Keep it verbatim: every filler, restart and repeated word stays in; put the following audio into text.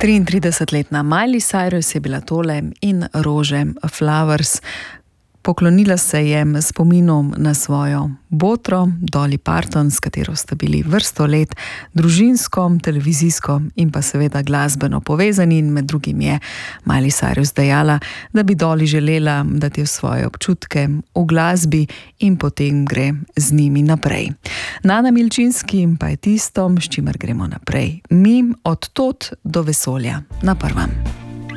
triintridesetletna Miley Cyrus je bila tole in Rože Flowers. Poklonila se je spominom na svojo botro, Dolly Parton, s katero sta bili vrsto let družinsko, televizijsko in pa seveda glasbeno povezani, in med drugim je Miley Cyrus dejala, da bi Dolly želela dati svoje občutke v glasbi in potem gre z njimi naprej. Nana Milčinski pa je tisto, s čimer gremo naprej. Mi od tod do vesolja na Prvem.